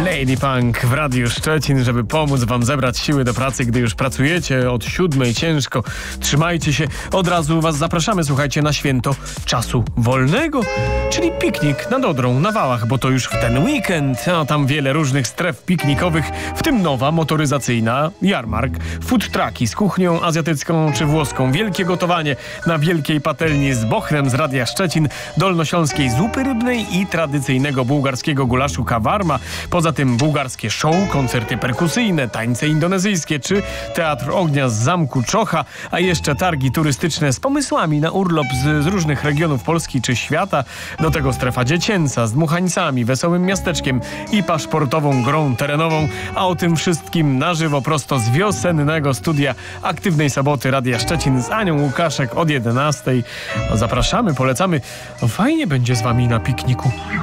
Lady Punk w Radiu Szczecin, żeby pomóc wam zebrać siły do pracy, gdy już pracujecie od 7 ciężko. Trzymajcie się. Od razu was zapraszamy, słuchajcie, na święto czasu wolnego, czyli piknik nad Odrą, na Wałach, bo to już w ten weekend. A tam wiele różnych stref piknikowych, w tym nowa, motoryzacyjna, jarmark, food trucki z kuchnią azjatycką czy włoską, wielkie gotowanie na wielkiej patelni z bochrem z Radia Szczecin, dolnośląskiej zupy rybnej i tradycyjnego bułgarskiego gulaszu kawarma. Poza tym bułgarskie show, koncerty perkusyjne, tańce indonezyjskie czy teatr ognia z zamku Czocha, a jeszcze targi turystyczne z pomysłami na urlop z różnych regionów Polski czy świata. Do tego strefa dziecięca z dmuchańcami, wesołym miasteczkiem i paszportową grą terenową. A o tym wszystkim na żywo prosto z wiosennego studia Aktywnej Soboty Radia Szczecin z Anią Łukaszek od 11. Zapraszamy, polecamy. Fajnie będzie z wami na pikniku.